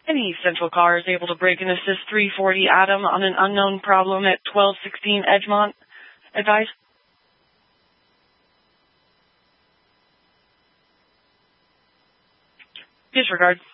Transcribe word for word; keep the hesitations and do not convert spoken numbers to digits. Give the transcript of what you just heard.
Any Central car is able to break and assist three forty Adam on an unknown problem at twelve sixteen Edgemont. Advise. Disregard.